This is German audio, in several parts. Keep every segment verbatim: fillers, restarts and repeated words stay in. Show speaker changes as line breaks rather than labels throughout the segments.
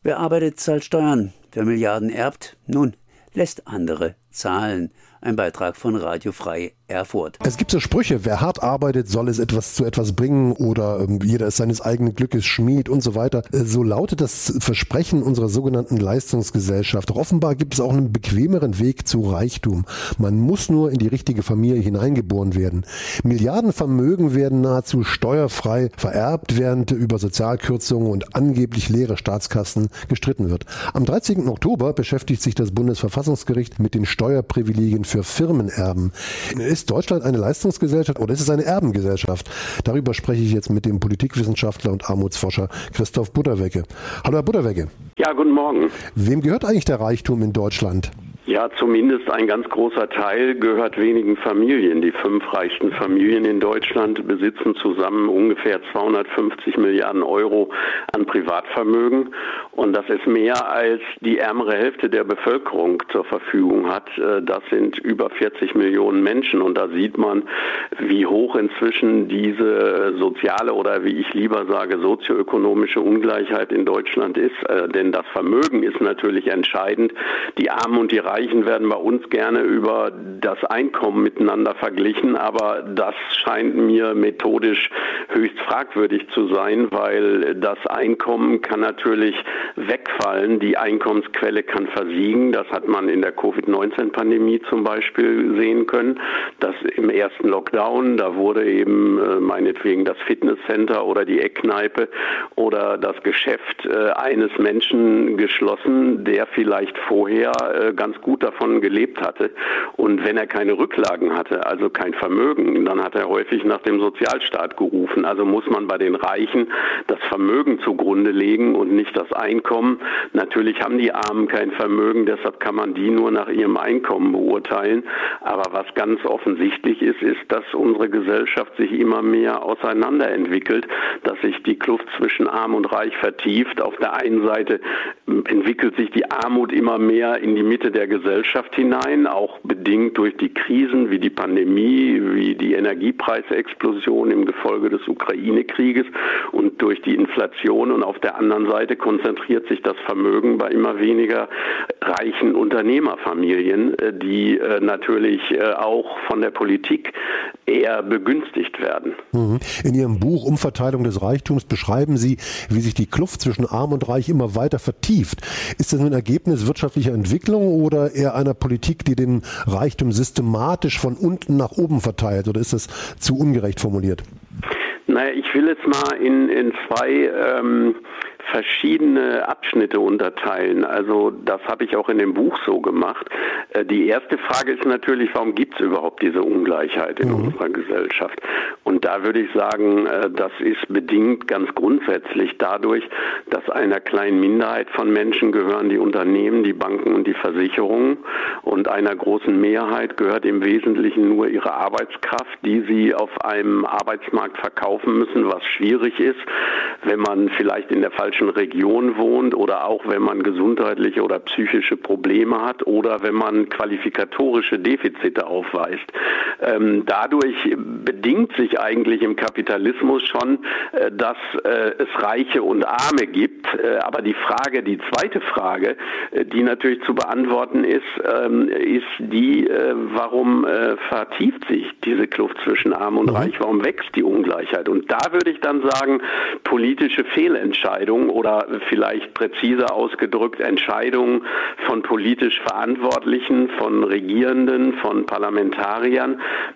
Wer arbeitet, zahlt Steuern. Wer Milliarden erbt, nun, lässt andere zahlen. Ein Beitrag von Radio Frei Erfurt.
Es gibt so Sprüche, wer hart arbeitet, soll es etwas zu etwas bringen oder ähm, jeder ist seines eigenen Glückes Schmied und so weiter. Äh, so lautet das Versprechen unserer sogenannten Leistungsgesellschaft. Doch offenbar gibt es auch einen bequemeren Weg zu Reichtum. Man muss nur in die richtige Familie hineingeboren werden. Milliardenvermögen werden nahezu steuerfrei vererbt, während über Sozialkürzungen und angeblich leere Staatskassen gestritten wird. Am dreizehnten Oktober beschäftigt sich das Bundesverfassungsgericht mit den Steuerprivilegien für Firmenerben. Ist Deutschland eine Leistungsgesellschaft oder ist es eine Erbengesellschaft? Darüber spreche ich jetzt mit dem Politikwissenschaftler und Armutsforscher Christoph Butterwegge. Hallo Herr Butterwegge.
Ja, guten Morgen.
Wem gehört eigentlich der Reichtum in Deutschland?
Ja, zumindest ein ganz großer Teil gehört wenigen Familien. Die fünf reichsten Familien in Deutschland besitzen zusammen ungefähr zweihundertfünfzig Milliarden Euro an Privatvermögen. Und das ist mehr, als die ärmere Hälfte der Bevölkerung zur Verfügung hat. Das sind über vierzig Millionen Menschen. Und da sieht man, wie hoch inzwischen diese soziale oder wie ich lieber sage, sozioökonomische Ungleichheit in Deutschland ist. Denn das Vermögen ist natürlich entscheidend. Die Armen und die Reichen werden bei uns gerne über das Einkommen miteinander verglichen, aber das scheint mir methodisch höchst fragwürdig zu sein, weil das Einkommen kann natürlich wegfallen, die Einkommensquelle kann versiegen. Das hat man in der Covid neunzehn Pandemie zum Beispiel sehen können. Das im ersten Lockdown, da wurde eben äh, meinetwegen das Fitnesscenter oder die Eckkneipe oder das Geschäft äh, eines Menschen geschlossen, der vielleicht vorher äh, ganz gut davon gelebt hatte. Und wenn er keine Rücklagen hatte, also kein Vermögen, dann hat er häufig nach dem Sozialstaat gerufen. Also muss man bei den Reichen das Vermögen zugrunde legen und nicht das Einkommen. Natürlich haben die Armen kein Vermögen, deshalb kann man die nur nach ihrem Einkommen beurteilen. Aber was ganz offensichtlich ist, ist, dass unsere Gesellschaft sich immer mehr auseinanderentwickelt, dass sich die Kluft zwischen Arm und Reich vertieft. Auf der einen Seite entwickelt sich die Armut immer mehr in die Mitte der Gesellschaft hinein, auch bedingt durch die Krisen wie die Pandemie, wie die Energiepreisexplosion im Gefolge des Ukraine-Krieges und durch die Inflation. Und auf der anderen Seite konzentriert sich das Vermögen bei immer weniger reichen Unternehmerfamilien, die natürlich auch von der Politik eher begünstigt werden.
In Ihrem Buch Umverteilung des Reichtums beschreiben Sie, wie sich die Kluft zwischen Arm und Reich immer weiter vertieft. Ist das nun ein Ergebnis wirtschaftlicher Entwicklung oder eher einer Politik, die den Reichtum systematisch von unten nach oben verteilt? Oder ist das zu ungerecht formuliert?
Naja, ich will jetzt mal in, in zwei ähm, verschiedene Abschnitte unterteilen. Also das habe ich auch in dem Buch so gemacht. Äh, die erste Frage ist natürlich, warum gibt es überhaupt diese Ungleichheit in mhm. unserer Gesellschaft? Und da würde ich sagen, äh, das ist bedingt ganz grundsätzlich dadurch, dass einer kleinen Minderheit von Menschen gehören die Unternehmen, die Banken und die Versicherungen und einer großen Mehrheit gehört im Wesentlichen nur ihre Arbeitskraft, die sie auf einem Arbeitsmarkt verkaufen müssen, was schwierig ist, wenn man vielleicht in der falschen Region wohnt oder auch wenn man gesundheitliche oder psychische Probleme hat oder wenn man qualifikatorische Defizite aufweist. Ähm, dadurch bedingt sich eigentlich im Kapitalismus schon, äh, dass äh, es Reiche und Arme gibt. Äh, aber die Frage, die zweite Frage, äh, die natürlich zu beantworten ist, ähm, ist die, äh, warum äh, vertieft sich diese Kluft zwischen Arm und Reich? Warum wächst die Ungleichheit? Und da würde ich dann sagen, politische Fehlentscheidungen oder vielleicht präziser ausgedrückt Entscheidungen von politisch Verantwortlichen, von Regierenden, von Parlamentariern,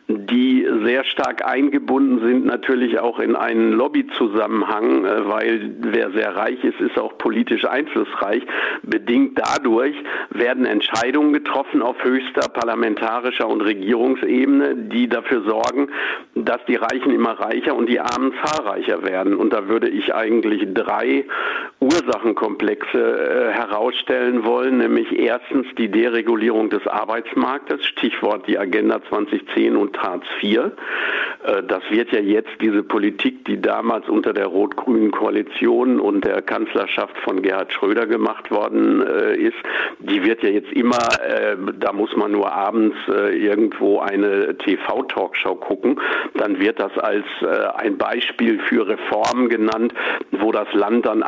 die sehr stark eingebunden sind, natürlich auch in einen Lobbyzusammenhang, weil wer sehr reich ist, ist auch politisch einflussreich. Bedingt dadurch werden Entscheidungen getroffen auf höchster parlamentarischer und Regierungsebene, die dafür sorgen, dass die Reichen immer reicher und die Armen zahlreicher werden. Und da würde ich eigentlich drei Ursachenkomplexe äh, herausstellen wollen, nämlich erstens die Deregulierung des Arbeitsmarktes, Stichwort die Agenda zwanzig zehn und Hartz vier. Äh, das wird ja jetzt diese Politik, die damals unter der rot-grünen Koalition und der Kanzlerschaft von Gerhard Schröder gemacht worden äh, ist, die wird ja jetzt immer, äh, da muss man nur abends äh, irgendwo eine T V-Talkshow gucken, dann wird das als äh, ein Beispiel für Reformen genannt, wo das Land dann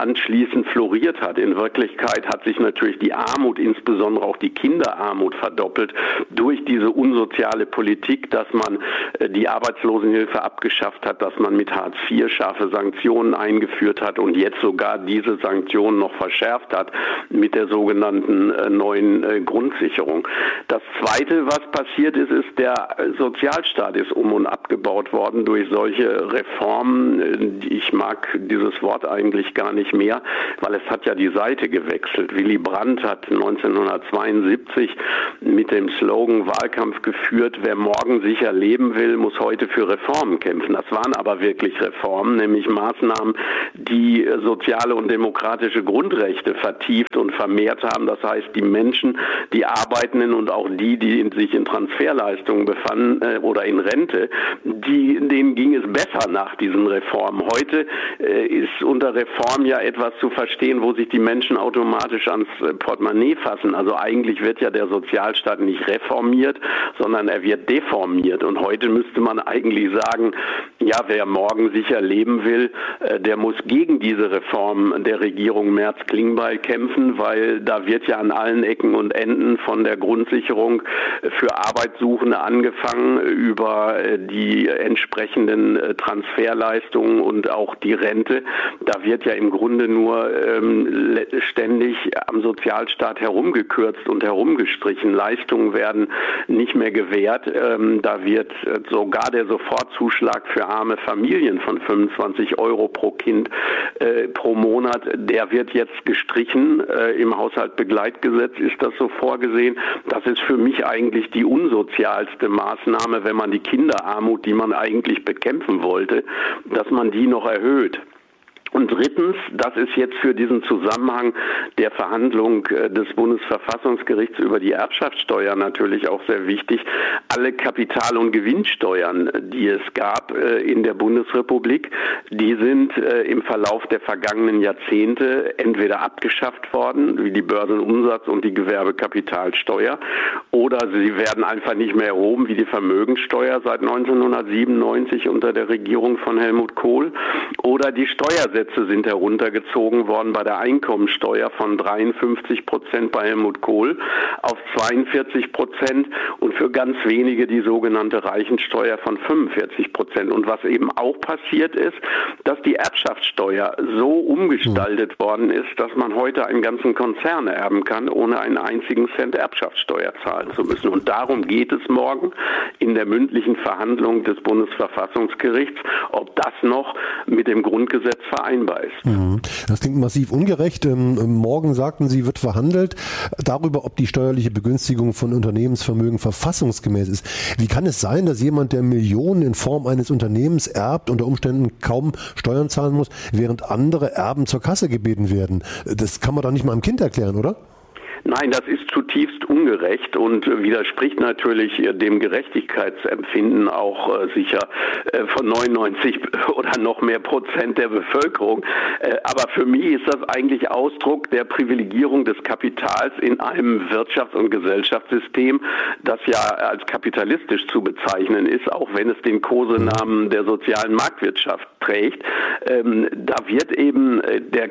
anschließend floriert hat. In Wirklichkeit hat sich natürlich die Armut, insbesondere auch die Kinderarmut, verdoppelt durch diese unsoziale Politik, dass man die Arbeitslosenhilfe abgeschafft hat, dass man mit Hartz vier scharfe Sanktionen eingeführt hat und jetzt sogar diese Sanktionen noch verschärft hat mit der sogenannten neuen Grundsicherung. Das Zweite, was passiert ist, ist, der Sozialstaat ist um und abgebaut worden durch solche Reformen. Ich mag dieses Wort eigentlich gar nicht mehr, weil es hat ja die Seite gewechselt. Willy Brandt hat neunzehnhundertzweiundsiebzig mit dem Slogan Wahlkampf geführt, wer morgen sicher leben will, muss heute für Reformen kämpfen. Das waren aber wirklich Reformen, nämlich Maßnahmen, die soziale und demokratische Grundrechte vertieft und vermehrt haben. Das heißt, die Menschen, die Arbeitenden und auch die, die sich in Transferleistungen befanden äh, oder in Rente, die, denen ging es besser nach diesen Reformen. Heute äh, ist unter Reform ja etwas zu verstehen, wo sich die Menschen automatisch ans äh, Portemonnaie fassen. Also eigentlich wird ja der Sozialstaat nicht reformiert, sondern er wird deformiert. Und heute müsste man eigentlich sagen, ja, wer morgen sicher leben will, äh, der muss gegen diese Reform der Regierung Merz-Klingbeil kämpfen, weil da wird ja an allen Ecken und Enden von der Grundsicherung für Arbeitssuchende angefangen über die entsprechenden Transferleistungen und auch die Rente. Da wird ja im Grunde nur ähm, ständig am Sozialstaat herumgekürzt und herumgestrichen. Leistungen werden nicht mehr gewährt. Ähm, da wird sogar der Sofortzuschlag für arme Familien von fünfundzwanzig Euro pro Kind äh, pro Monat, der wird jetzt gestrichen. Äh, im Haushaltsbegleitgesetz ist das so vorgesehen. Das ist für mich eigentlich die unsozialste Maßnahme, wenn man die Kinderarmut, die man eigentlich bekämpfen wollte, dass man die noch erhöht. Und drittens, das ist jetzt für diesen Zusammenhang der Verhandlung des Bundesverfassungsgerichts über die Erbschaftssteuer natürlich auch sehr wichtig. Alle Kapital- und Gewinnsteuern, die es gab in der Bundesrepublik, die sind im Verlauf der vergangenen Jahrzehnte entweder abgeschafft worden, wie die Börsenumsatz- und die Gewerbekapitalsteuer, oder sie werden einfach nicht mehr erhoben, wie die Vermögensteuer seit neunzehnhundertsiebenundneunzig unter der Regierung von Helmut Kohl, oder die Steuersätze sind heruntergezogen worden bei der Einkommensteuer von dreiundfünfzig Prozent bei Helmut Kohl auf zweiundvierzig Prozent und für ganz wenige die sogenannte Reichensteuer von fünfundvierzig Prozent. Und was eben auch passiert ist, dass die Erbschaftssteuer so umgestaltet mhm. worden ist, dass man heute einen ganzen Konzern erben kann, ohne einen einzigen Cent Erbschaftssteuer zahlen zu müssen. Und darum geht es morgen in der mündlichen Verhandlung des Bundesverfassungsgerichts, ob das noch mit dem Grundgesetz vereinbar ist.
Mhm. Das klingt massiv ungerecht. Ähm, morgen, sagten Sie, wird verhandelt darüber, ob die steuerliche Begünstigung von Unternehmensvermögen verfassungsgemäß ist. Wie kann es sein, dass jemand, der Millionen in Form eines Unternehmens erbt, unter Umständen kaum Steuern zahlen muss, während andere Erben zur Kasse gebeten werden? Das kann man doch nicht mal einem Kind erklären, oder?
Nein, das ist zutiefst ungerecht und widerspricht natürlich dem Gerechtigkeitsempfinden auch äh, sicher äh, von neunundneunzig oder noch mehr Prozent der Bevölkerung. Äh, aber für mich ist das eigentlich Ausdruck der Privilegierung des Kapitals in einem Wirtschafts- und Gesellschaftssystem, das ja als kapitalistisch zu bezeichnen ist, auch wenn es den Kosenamen der sozialen Marktwirtschaft trägt. Ähm, da wird eben äh, der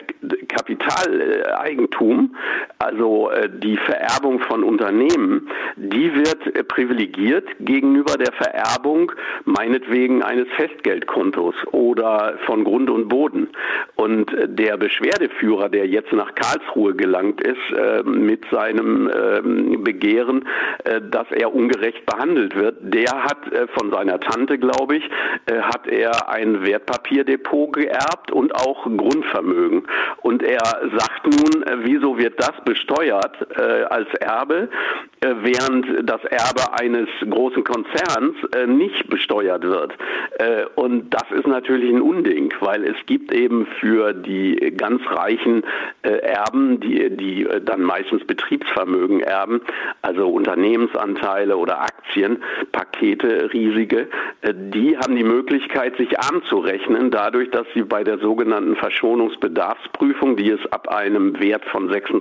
Kapitaleigentum, also äh, die Vererbung von Unternehmen, die wird privilegiert gegenüber der Vererbung meinetwegen eines Festgeldkontos oder von Grund und Boden. Und der Beschwerdeführer, der jetzt nach Karlsruhe gelangt ist äh, mit seinem äh, Begehren, äh, dass er ungerecht behandelt wird, der hat äh, von seiner Tante, glaube ich, äh, hat er ein Wertpapierdepot geerbt und auch Grundvermögen. Und er sagt nun, äh, wieso wird das besteuert äh, als Erbe, äh, während das Erbe eines großen Konzerns äh, nicht besteuert wird. Äh, und das ist natürlich ein Unding, weil es gibt eben für die ganz reichen äh, Erben, die, die äh, dann meistens Betriebsvermögen erben, also Unternehmensanteile oder Aktien, Pakete, riesige, äh, die haben die Möglichkeit, sich arm zu rechnen, dadurch, dass sie bei der sogenannten Verschonungsbedarfsprüfung, die es ab einem Wert von sechsundzwanzig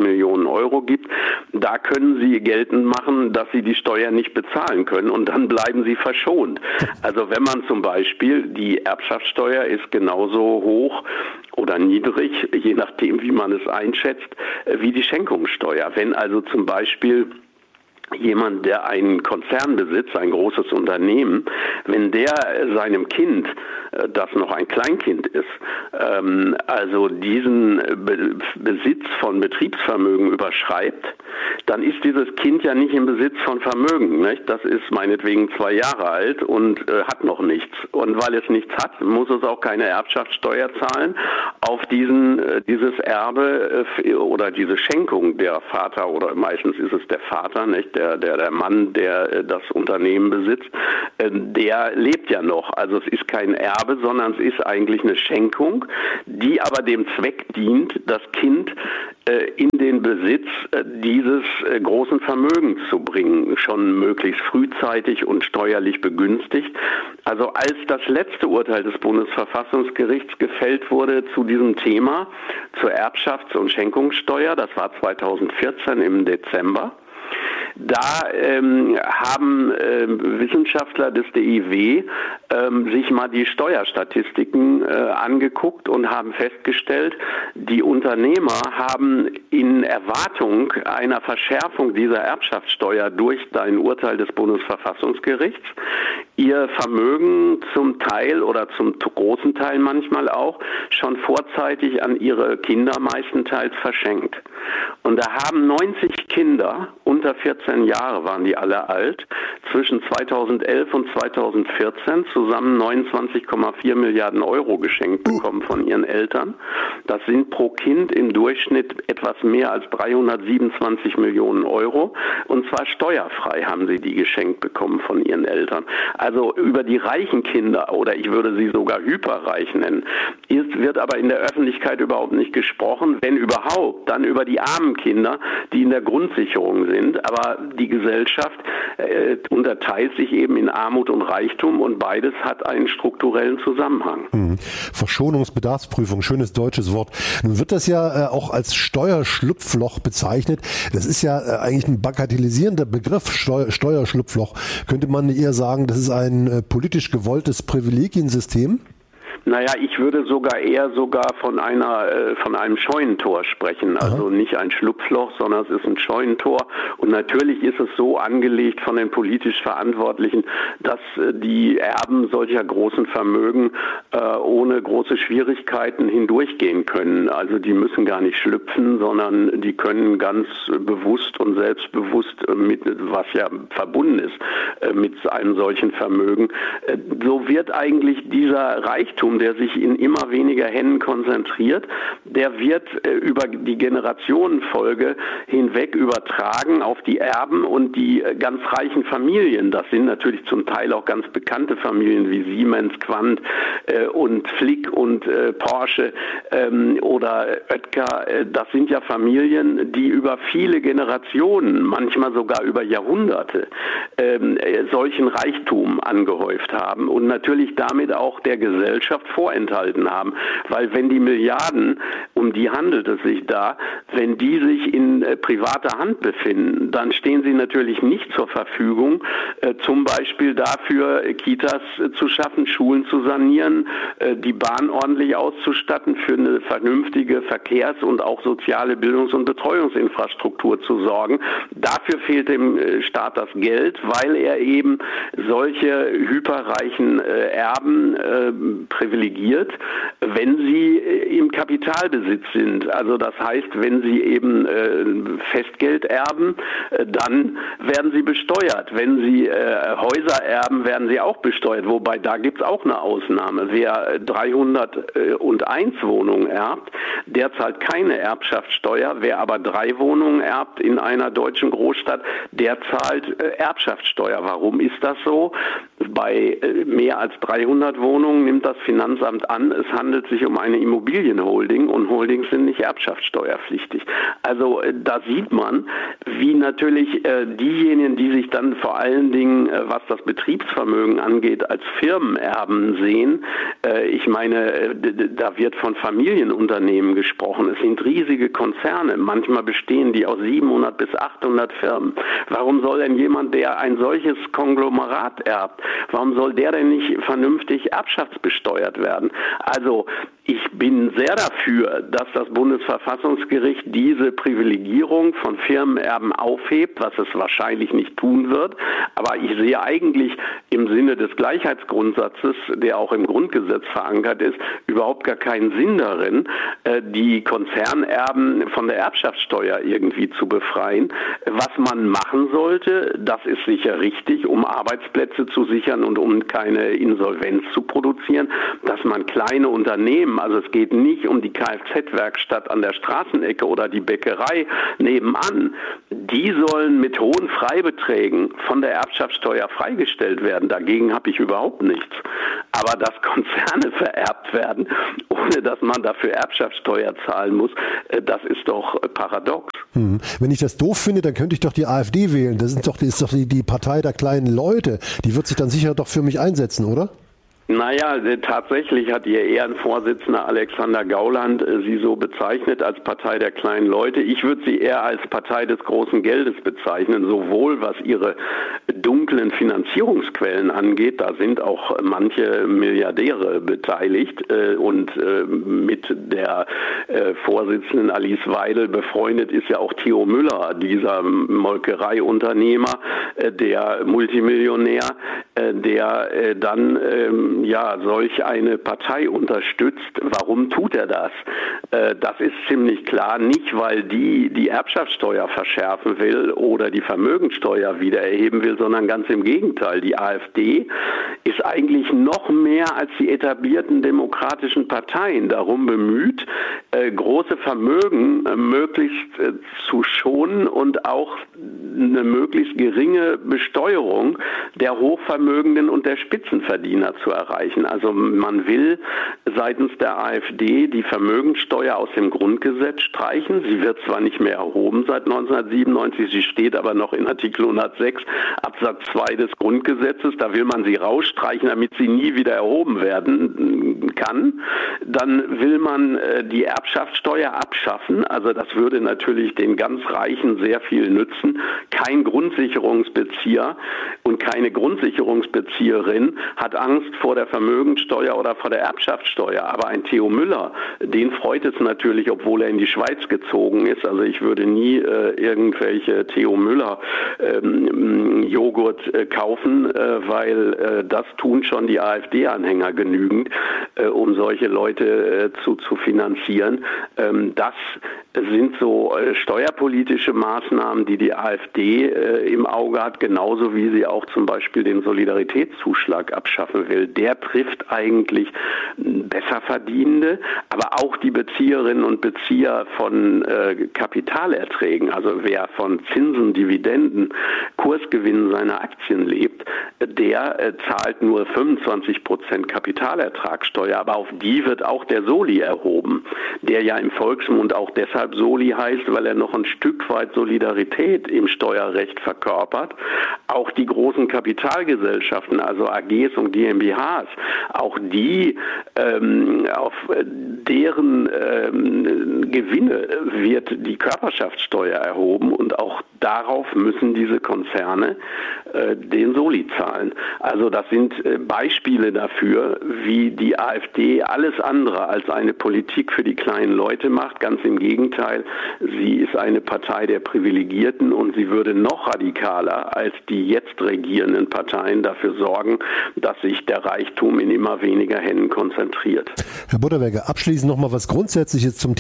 Millionen Euro gibt, da können Sie geltend machen, dass Sie die Steuer nicht bezahlen können und dann bleiben Sie verschont. Also wenn man zum Beispiel, die Erbschaftssteuer ist genauso hoch oder niedrig, je nachdem wie man es einschätzt, wie die Schenkungssteuer. Wenn also zum Beispiel jemand, der einen Konzern besitzt, ein großes Unternehmen, wenn der seinem Kind, das noch ein Kleinkind ist, ähm, also diesen Be- Besitz von Betriebsvermögen überschreibt, dann ist dieses Kind ja nicht im Besitz von Vermögen. Nicht? Das ist meinetwegen zwei Jahre alt und äh, hat noch nichts. Und weil es nichts hat, muss es auch keine Erbschaftssteuer zahlen auf diesen, äh, dieses Erbe äh, oder diese Schenkung der Vater, oder meistens ist es der Vater, nicht? Der, der, der Mann, der äh, das Unternehmen besitzt, äh, der lebt ja noch. Also es ist kein Erbe, sondern es ist eigentlich eine Schenkung, die aber dem Zweck dient, das Kind äh, in den Besitz äh, dieses äh, großen Vermögens zu bringen, schon möglichst frühzeitig und steuerlich begünstigt. Also als das letzte Urteil des Bundesverfassungsgerichts gefällt wurde zu diesem Thema, zur Erbschafts- und Schenkungssteuer, das war zweitausendvierzehn im Dezember, da ähm, haben ähm, Wissenschaftler des D I W ähm, sich mal die Steuerstatistiken äh, angeguckt und haben festgestellt, die Unternehmer haben in Erwartung einer Verschärfung dieser Erbschaftssteuer durch ein Urteil des Bundesverfassungsgerichts ihr Vermögen zum Teil oder zum großen Teil manchmal auch schon vorzeitig an ihre Kinder meistenteils verschenkt. Und da haben neunzig Kinder, unter vierzehn Jahre waren die alle alt, zwischen zweitausendelf und zweitausendvierzehn zusammen neunundzwanzig Komma vier Milliarden Euro geschenkt bekommen von ihren Eltern. Das sind pro Kind im Durchschnitt etwas mehr als dreihundertsiebenundzwanzig Millionen Euro. Und zwar steuerfrei haben sie die geschenkt bekommen von ihren Eltern. Also über die reichen Kinder, oder ich würde sie sogar hyperreich nennen, ist, wird aber in der Öffentlichkeit überhaupt nicht gesprochen. Wenn überhaupt, dann über die armen Kinder, die in der Grundsicherung sind. Aber die Gesellschaft äh, unterteilt sich eben in Armut und Reichtum und beides hat einen strukturellen Zusammenhang.
Hm. Verschonungsbedarfsprüfung, schönes deutsches Wort. Nun wird das ja äh, auch als Steuerschlupfloch bezeichnet. Das ist ja äh, eigentlich ein bagatellisierender Begriff, Steu- Steuerschlupfloch. Könnte man eher sagen, das ist ein äh, politisch gewolltes Privilegiensystem?
Naja, ich würde sogar eher sogar von einer äh, von einem Scheunentor sprechen. Also
Aha.
nicht ein Schlupfloch, sondern es ist ein Scheunentor. Und natürlich ist es so angelegt von den politisch Verantwortlichen, dass äh, die Erben solcher großen Vermögen äh, ohne große Schwierigkeiten hindurchgehen können. Also die müssen gar nicht schlüpfen, sondern die können ganz bewusst und selbstbewusst äh, mit, was ja verbunden ist, äh, mit einem solchen Vermögen. Äh, so wird eigentlich dieser Reichtum, der sich in immer weniger Händen konzentriert, der wird äh, über die Generationenfolge hinweg übertragen auf die Erben und die äh, ganz reichen Familien. Das sind natürlich zum Teil auch ganz bekannte Familien wie Siemens, Quandt äh, und Flick und äh, Porsche ähm, oder Oetker. Äh, das sind ja Familien, die über viele Generationen, manchmal sogar über Jahrhunderte, ähm, äh, solchen Reichtum angehäuft haben und natürlich damit auch der Gesellschaft vorenthalten haben, weil wenn die Milliarden, um die handelt es sich da, wenn die sich in äh, privater Hand befinden, dann stehen sie natürlich nicht zur Verfügung, äh, zum Beispiel dafür äh, Kitas äh, zu schaffen, Schulen zu sanieren, äh, die Bahn ordentlich auszustatten, für eine vernünftige Verkehrs- und auch soziale Bildungs- und Betreuungsinfrastruktur zu sorgen. Dafür fehlt dem äh, Staat das Geld, weil er eben solche hyperreichen äh, Erben äh, privilegiert, wenn sie im Kapitalbesitz sind. Also das heißt, wenn sie eben äh, Festgeld erben, äh, dann werden sie besteuert. Wenn sie äh, Häuser erben, werden sie auch besteuert. Wobei, da gibt es auch eine Ausnahme. Wer dreihunderteins Wohnungen erbt, der zahlt keine Erbschaftssteuer. Wer aber drei Wohnungen erbt in einer deutschen Großstadt, der zahlt äh, Erbschaftssteuer. Warum ist das so? Bei mehr als dreihundert Wohnungen nimmt das Finanzamt an, es handelt sich um eine Immobilienholding und Holdings sind nicht erbschaftssteuerpflichtig. Also da sieht man, wie natürlich äh, diejenigen, die sich dann vor allen Dingen, äh, was das Betriebsvermögen angeht, als Firmenerben sehen, äh, ich meine, äh, da wird von Familienunternehmen gesprochen. Es sind riesige Konzerne. Manchmal bestehen die aus siebenhundert bis achthundert Firmen. Warum soll denn jemand, der ein solches Konglomerat erbt, warum soll der denn nicht vernünftig erbschaftsbesteuert werden? Also ich bin sehr dafür, dass das Bundesverfassungsgericht diese Privilegierung von Firmenerben aufhebt, was es wahrscheinlich nicht tun wird. Aber ich sehe eigentlich im Sinne des Gleichheitsgrundsatzes, der auch im Grundgesetz verankert ist, überhaupt gar keinen Sinn darin, die Konzernerben von der Erbschaftssteuer irgendwie zu befreien. Was man machen sollte, das ist sicher richtig, um Arbeitsplätze zu sichern und um keine Insolvenz zu produzieren, dass man kleine Unternehmen, also es geht nicht um die Kfz-Werkstatt an der Straßenecke oder die Bäckerei nebenan, die sollen mit hohen Freibeträgen von der Erbschaftssteuer freigestellt werden. Dagegen habe ich überhaupt nichts. Aber dass Konzerne vererbt werden, ohne dass man dafür Erbschaftssteuer zahlen muss, das ist doch paradox.
Hm. Wenn ich das doof finde, dann könnte ich doch die AfD wählen. Das ist doch, das ist doch die, die Partei der kleinen Leute. Die wird sich dann sicher doch für mich einsetzen, oder?
Naja, tatsächlich hat ihr Ehrenvorsitzender Alexander Gauland sie so bezeichnet als Partei der kleinen Leute. Ich würde sie eher als Partei des großen Geldes bezeichnen, sowohl was ihre dunklen Finanzierungsquellen angeht. Da sind auch manche Milliardäre beteiligt und mit der Vorsitzenden Alice Weidel befreundet ist ja auch Theo Müller, dieser Molkereiunternehmer, der Multimillionär, der dann ja, solch eine Partei unterstützt. Warum tut er das? Äh, das ist ziemlich klar, nicht weil die die Erbschaftssteuer verschärfen will oder die Vermögensteuer wieder erheben will, sondern ganz im Gegenteil. Die AfD ist eigentlich noch mehr als die etablierten demokratischen Parteien darum bemüht, äh, große Vermögen äh, möglichst äh, zu schonen und auch eine möglichst geringe Besteuerung der Hochvermögenden und der Spitzenverdiener zu erreichen. Also man will seitens der AfD die Vermögensteuer aus dem Grundgesetz streichen. Sie wird zwar nicht mehr erhoben seit neunzehnhundertsiebenundneunzig, sie steht aber noch in Artikel hundertsechs Absatz zwei des Grundgesetzes. Da will man sie rausstreichen, damit sie nie wieder erhoben werden kann. Dann will man die Erbschaftssteuer abschaffen. Also das würde natürlich den ganz Reichen sehr viel nützen. Kein Grundsicherungsbezieher und keine Grundsicherungsbezieherin hat Angst vor der Vermögensteuer oder vor der Erbschaftssteuer. Aber ein Theo Müller, den freut es natürlich, obwohl er in die Schweiz gezogen ist. Also ich würde nie äh, irgendwelche Theo Müller ähm, Joghurt äh, kaufen, äh, weil äh, das tun schon die AfD-Anhänger genügend, äh, um solche Leute äh, zu, zu finanzieren. Ähm, das sind so äh, steuerpolitische Maßnahmen, die die AfD äh, im Auge hat, genauso wie sie auch zum Beispiel den Solidaritätszuschlag abschaffen will. Der trifft eigentlich Besserverdienende, aber auch die Bezieherinnen und Bezieher von äh, Kapitalerträgen. Also wer von Zinsen, Dividenden, Kursgewinnen seiner Aktien lebt, der äh, zahlt nur fünfundzwanzig Prozent Kapitalertragssteuer, aber auf die wird auch der Soli erhoben, der ja im Volksmund auch deshalb Soli heißt, weil er noch ein Stück weit Solidarität im Steuerrecht verkörpert. Auch die großen Kapitalgesellschaften, also A Gs und G m b Hs, auch die, ähm, auf deren ähm, Gewinne wird die Körperschaftssteuer erhoben und auch darauf müssen diese Konzerne äh, den Soli zahlen. Also das sind äh, Beispiele dafür, wie die AfD alles andere als eine Politik für die kleinen Leute macht. Ganz im Gegenteil, sie ist eine Partei der Privilegierten und sie würde noch radikaler als die jetzt regierenden Parteien dafür sorgen, dass sich der Reichtum in immer weniger Händen konzentriert.
Herr Butterberger, abschließend noch mal was Grundsätzliches zum Thema Gerechtigkeit.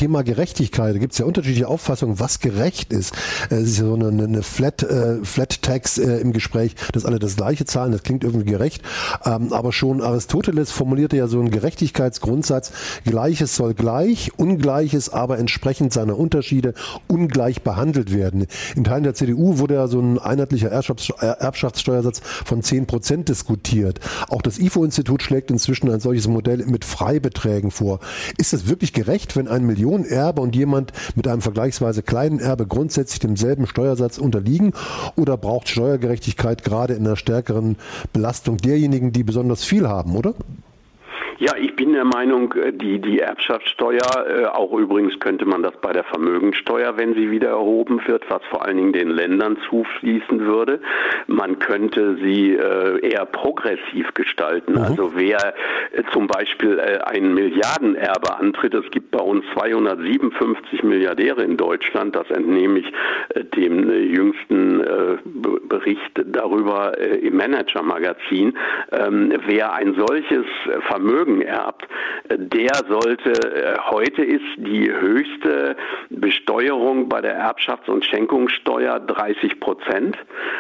Gerechtigkeit, da gibt es ja unterschiedliche Auffassungen, was gerecht ist. Es ist ja so eine, eine Flat, äh, Flat Tax äh, im Gespräch, dass alle das Gleiche zahlen, das klingt irgendwie gerecht. Ähm, aber schon Aristoteles formulierte ja so einen Gerechtigkeitsgrundsatz, Gleiches soll gleich, Ungleiches aber entsprechend seiner Unterschiede ungleich behandelt werden. In Teilen der C D U wurde ja so ein einheitlicher Erbschaftssteuersatz von zehn Prozent diskutiert. Auch das I F O-Institut schlägt inzwischen ein solches Modell mit Freibeträgen vor. Ist es wirklich gerecht, wenn ein Millionenerbe und jemand mit einem vergleichsweise kleinen Erbe grundsätzlich demselben Steuersatz unterliegen? Oder braucht Steuergerechtigkeit gerade in einer stärkeren Belastung derjenigen, die besonders viel haben, oder?
Ja, ich bin der Meinung, die, die Erbschaftssteuer, auch übrigens könnte man das bei der Vermögensteuer, wenn sie wieder erhoben wird, was vor allen Dingen den Ländern zufließen würde, man könnte sie eher progressiv gestalten. Mhm. Also wer zum Beispiel ein Milliardenerbe antritt, es gibt bei uns zweihundertsiebenundfünfzig Milliardäre in Deutschland, das entnehme ich dem jüngsten Bericht darüber im Manager-Magazin, wer ein solches Vermögen erbt, der sollte, heute ist die höchste Besteuerung bei der Erbschafts- und Schenkungssteuer dreißig Prozent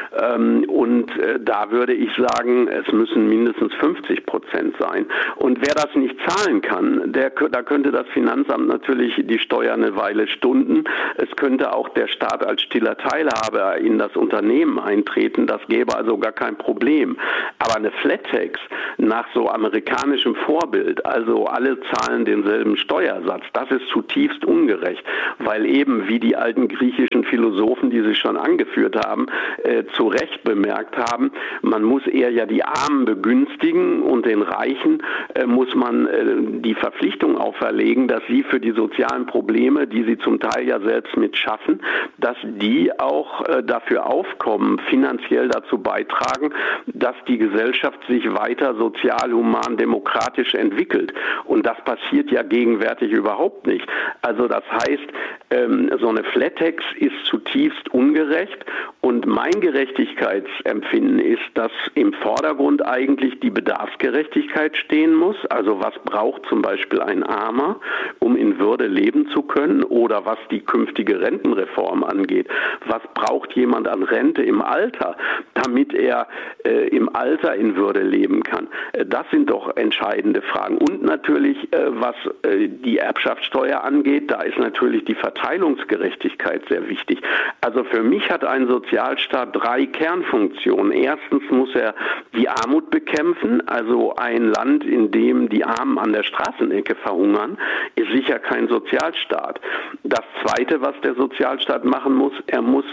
und da würde ich sagen, es müssen mindestens fünfzig Prozent sein. Und wer das nicht zahlen kann, der, da könnte das Finanzamt natürlich die Steuer eine Weile stunden. Es könnte auch der Staat als stiller Teilhaber in das Unternehmen eintreten, das gäbe also gar kein Problem. Aber eine Flat Tax nach so amerikanischem Vorbild, also alle zahlen denselben Steuersatz, das ist zutiefst ungerecht, weil eben, wie die alten griechischen Philosophen, die Sie schon angeführt haben, äh, zu Recht bemerkt haben, man muss eher ja die Armen begünstigen und den Reichen äh, muss man äh, die Verpflichtung auferlegen, dass sie für die sozialen Probleme, die sie zum Teil ja selbst mit schaffen, dass die auch äh, dafür aufkommen, finanziell dazu beitragen, dass die Gesellschaft sich weiter sozial, human, demokratisch entwickelt. Und das passiert ja gegenwärtig überhaupt nicht. Also das heißt, ähm, so eine Flat Tax ist zutiefst ungerecht und mein Gerechtigkeitsempfinden ist, dass im Vordergrund eigentlich die Bedarfsgerechtigkeit stehen muss. Also was braucht zum Beispiel ein Armer, um in Würde leben zu können, oder was die künftige Rentenreform angeht. Was braucht jemand an Rente im Alter, damit er äh, im Alter in Würde leben kann? Äh, das sind doch entscheidende Fragen. Und natürlich, äh, was äh, die Erbschaftssteuer angeht, da ist natürlich die Verteilungsgerechtigkeit sehr wichtig. Also für mich hat ein Sozialstaat drei Kernfunktionen. Erstens muss er die Armut bekämpfen, also ein Land, in dem die Armen an der Straßenecke verhungern, ist sicher kein Sozialstaat. Das Zweite, was der Sozialstaat machen muss, er muss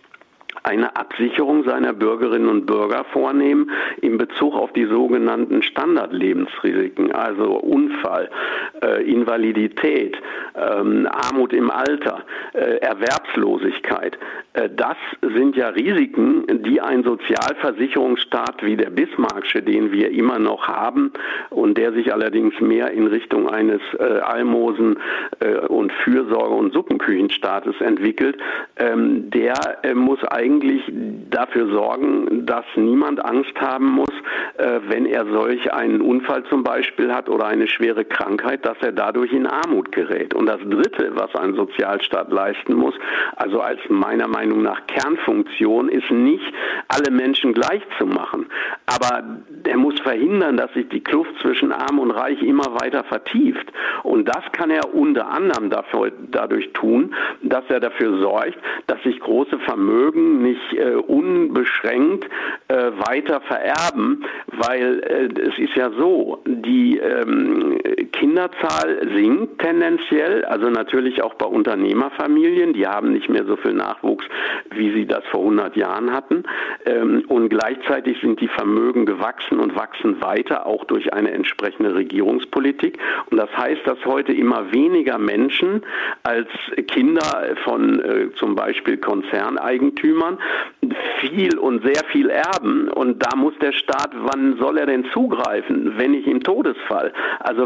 eine Absicherung seiner Bürgerinnen und Bürger vornehmen in Bezug auf die sogenannten Standardlebensrisiken, also Unfall, äh, Invalidität, ähm, Armut im Alter, äh, Erwerbslosigkeit. Äh, das sind ja Risiken, die ein Sozialversicherungsstaat wie der Bismarckische, den wir immer noch haben und der sich allerdings mehr in Richtung eines äh, Almosen- äh, und Fürsorge- und Suppenküchenstaates entwickelt, ähm, der äh, muss eigentlich eigentlich dafür sorgen, dass niemand Angst haben muss, äh, wenn er solch einen Unfall zum Beispiel hat oder eine schwere Krankheit, dass er dadurch in Armut gerät. Und das Dritte, was ein Sozialstaat leisten muss, also als meiner Meinung nach Kernfunktion, ist nicht, alle Menschen gleich zu machen. Aber er muss verhindern, dass sich die Kluft zwischen Arm und Reich immer weiter vertieft. Und das kann er unter anderem dafür, dadurch tun, dass er dafür sorgt, dass sich große Vermögen nicht äh, unbeschränkt äh, weiter vererben, weil äh, es ist ja so, die ähm, Kinderzahl sinkt tendenziell, also natürlich auch bei Unternehmerfamilien, die haben nicht mehr so viel Nachwuchs, wie sie das vor hundert Jahren hatten, ähm, und gleichzeitig sind die Vermögen gewachsen und wachsen weiter, auch durch eine entsprechende Regierungspolitik. Und das heißt, dass heute immer weniger Menschen als Kinder von äh, zum Beispiel Konzerneigentümern viel und sehr viel erben. Und da muss der Staat, wann soll er denn zugreifen, wenn nicht im Todesfall? Also wenn jemand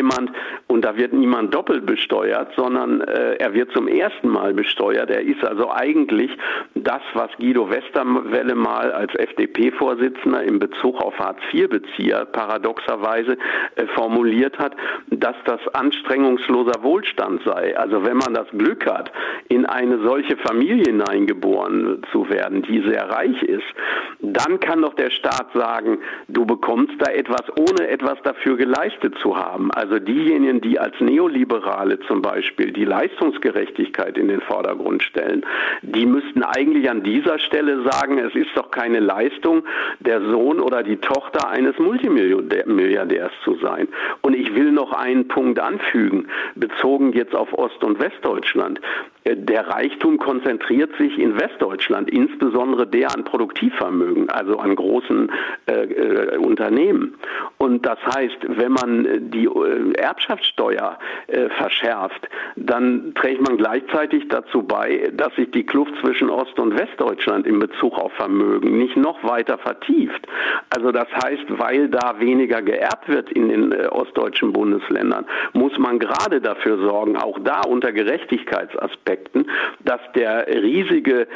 jemand, und da wird niemand doppelt besteuert, sondern äh, er wird zum ersten Mal besteuert. Er ist also eigentlich das, was Guido Westerwelle mal als F D P-Vorsitzender in Bezug auf Hartz-vier-Bezieher paradoxerweise äh, formuliert hat, dass das anstrengungsloser Wohlstand sei. Also wenn man das Glück hat, in eine solche Familie hineingeboren zu werden, die sehr reich ist, dann kann doch der Staat sagen, du bekommst da etwas, ohne etwas dafür geleistet zu haben. Also diejenigen, die als Neoliberale zum Beispiel die Leistungsgerechtigkeit in den Vordergrund stellen, die müssten eigentlich an dieser Stelle sagen, es ist doch keine Leistung, der Sohn oder die Tochter eines Multimilliardärs zu sein. Und ich will noch einen Punkt anfügen, bezogen jetzt auf Ost- und Westdeutschland. Der Reichtum konzentriert sich in Westdeutschland, insbesondere der an Produktivvermögen, also an großen äh, äh, Unternehmen. Und das heißt, wenn man die äh, Erbschaftssteuer äh, verschärft, dann trägt man gleichzeitig dazu bei, dass sich die Kluft zwischen Ost- und Westdeutschland in Bezug auf Vermögen nicht noch weiter vertieft. Also das heißt, weil da weniger geerbt wird in den äh, ostdeutschen Bundesländern, muss man gerade dafür sorgen, auch da unter Gerechtigkeitsaspekten, dass der riesige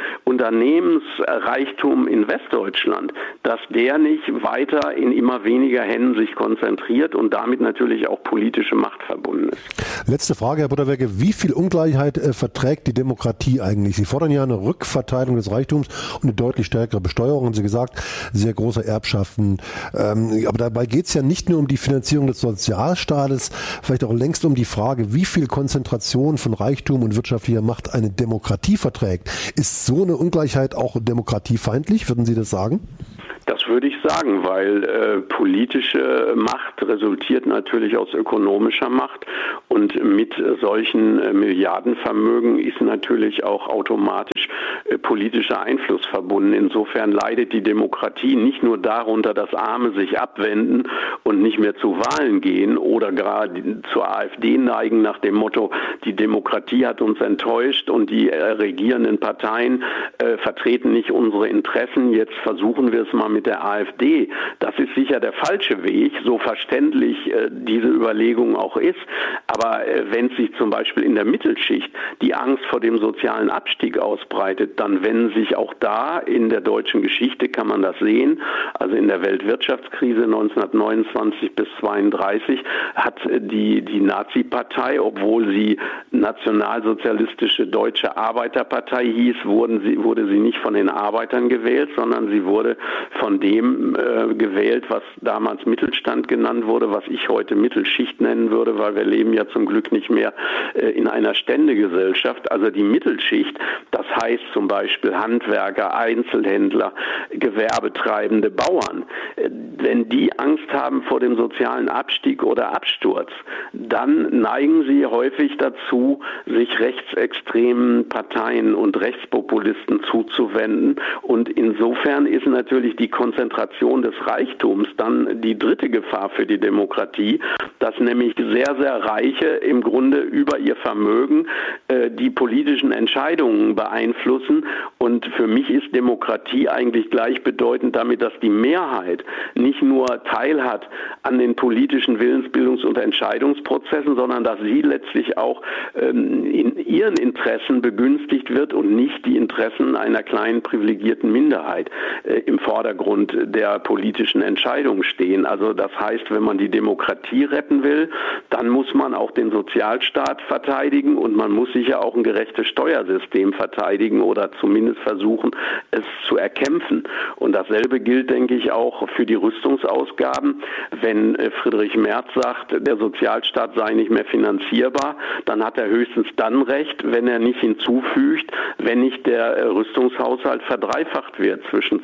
Unternehmensreichtum in Westdeutschland, dass der nicht weiter in immer weniger Händen sich konzentriert und damit natürlich auch politische Macht verbunden ist.
Letzte Frage, Herr Butterwegge. Wie viel Ungleichheit äh, verträgt die Demokratie eigentlich? Sie fordern ja eine Rückverteilung des Reichtums und eine deutlich stärkere Besteuerung, haben Sie gesagt, sehr große Erbschaften. Ähm, aber dabei geht es ja nicht nur um die Finanzierung des Sozialstaates, vielleicht auch längst um die Frage, wie viel Konzentration von Reichtum und wirtschaftlicher Macht eine Demokratie verträgt. Ist so eine Ungleichheit auch demokratiefeindlich? Würden Sie das sagen?
Das würde ich sagen, weil äh, politische Macht resultiert natürlich aus ökonomischer Macht und mit solchen äh, Milliardenvermögen ist natürlich auch automatisch äh, politischer Einfluss verbunden. Insofern leidet die Demokratie nicht nur darunter, dass Arme sich abwenden und nicht mehr zu Wahlen gehen oder gerade zur AfD neigen nach dem Motto, die Demokratie hat uns enttäuscht und die äh, regierenden Parteien äh, vertreten nicht unsere Interessen. Jetzt versuchen wir es mal mit der AfD. Das ist sicher der falsche Weg, so verständlich äh, diese Überlegung auch ist. Aber äh, wenn sich zum Beispiel in der Mittelschicht die Angst vor dem sozialen Abstieg ausbreitet, dann wenden sich auch da in der deutschen Geschichte, kann man das sehen, also in der Weltwirtschaftskrise neunzehnhundertneunundzwanzig bis zweiunddreißig hat die, die Nazi-Partei, obwohl sie nationalsozialistische Deutsche Arbeiterpartei hieß, wurden sie, wurde sie nicht von den Arbeitern gewählt, sondern sie wurde von dem äh, gewählt, was damals Mittelstand genannt wurde, was ich heute Mittelschicht nennen würde, weil wir leben ja zum Glück nicht mehr äh, in einer Ständegesellschaft. Also die Mittelschicht, das heißt zum Beispiel Handwerker, Einzelhändler, Gewerbetreibende, Bauern, äh, wenn die Angst haben vor dem sozialen Abstieg oder Absturz, dann neigen sie häufig dazu, sich rechtsextremen Parteien und Rechtspopulisten zuzuwenden. Und insofern ist natürlich die Konzentration des Reichtums dann die dritte Gefahr für die Demokratie, dass nämlich sehr, sehr Reiche im Grunde über ihr Vermögen äh, die politischen Entscheidungen beeinflussen. Und für mich ist Demokratie eigentlich gleichbedeutend damit, dass die Mehrheit nicht nur teilhat an den politischen Willensbildungs- und Entscheidungsprozessen, sondern dass sie letztlich auch ähm, in ihren Interessen begünstigt wird und nicht die Interessen einer kleinen privilegierten Minderheit äh, im Vordergrund der politischen Entscheidungen stehen. Also das heißt, wenn man die Demokratie retten will, dann muss man auch den Sozialstaat verteidigen und man muss sicher auch ein gerechtes Steuersystem verteidigen oder zumindest versuchen, es zu erkämpfen. Und dasselbe gilt, denke ich, auch für die Rüstungsausgaben. Wenn Friedrich Merz sagt, der Sozialstaat sei nicht mehr finanzierbar, dann hat er höchstens dann recht, wenn er nicht hinzufügt, wenn nicht der Rüstungshaushalt verdreifacht wird. Zwischen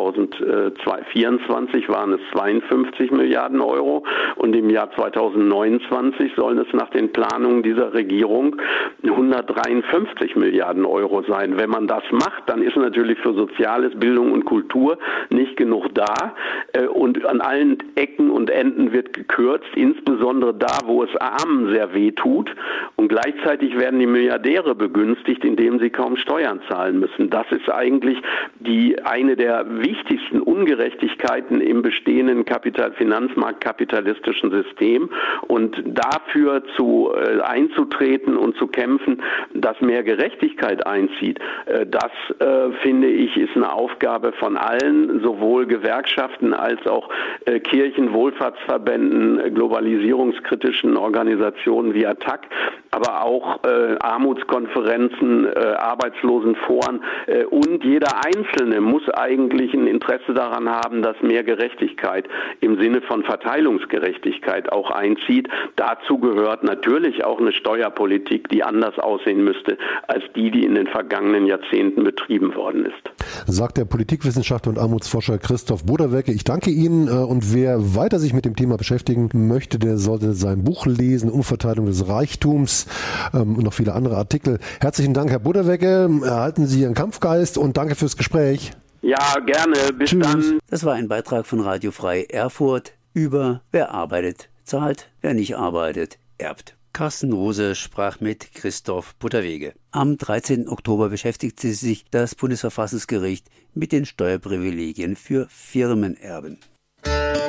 zweitausendvierundzwanzig waren es zweiundfünfzig Milliarden Euro und im Jahr zweitausendneunundzwanzig sollen es nach den Planungen dieser Regierung hundertdreiundfünfzig Milliarden Euro sein. Wenn man das macht, dann ist natürlich für Soziales, Bildung und Kultur nicht genug da. Und an allen Ecken und Enden wird gekürzt, insbesondere da, wo es Armen sehr weh tut. Und gleichzeitig werden die Milliardäre begünstigt, indem sie kaum Steuern zahlen müssen. Das ist eigentlich die eine der wichtigsten Ungerechtigkeiten im bestehenden Kapital- Finanzmarktkapitalistischen System. Und dafür zu äh, einzutreten und zu kämpfen, dass mehr Gerechtigkeit einzieht, äh, das äh, finde ich ist eine Aufgabe von allen, sowohl Gewerkschaften als auch äh, Kirchen, Wohlfahrtsverbänden, globalisierungskritischen Organisationen wie A T T A C, aber auch äh, Armutskonferenzen, äh, Arbeitslosenforen äh, und jeder Einzelne muss eigentlich ein Interesse daran haben, dass mehr Gerechtigkeit im Sinne von Verteilungsgerechtigkeit auch einzieht. Dazu gehört natürlich auch eine Steuerpolitik, die anders aussehen müsste als die, die in den vergangenen Jahrzehnten betrieben worden ist.
Sagt der Politikwissenschaftler und Armutsforscher Christoph Buderwecke. Ich danke Ihnen, und wer weiter sich mit dem Thema beschäftigen möchte, der sollte sein Buch lesen, Umverteilung des Reichtums, und noch viele andere Artikel. Herzlichen Dank, Herr Buderwecke. Erhalten Sie Ihren Kampfgeist und danke fürs Gespräch.
Ja, gerne. Bis
Tschüss.
Dann.
Das war ein Beitrag von Radio Frei Erfurt über wer arbeitet, zahlt, wer nicht arbeitet, erbt. Carsten Rose sprach mit Christoph Butterwege. Am dreizehnten Oktober beschäftigte sich das Bundesverfassungsgericht mit den Steuerprivilegien für Firmenerben.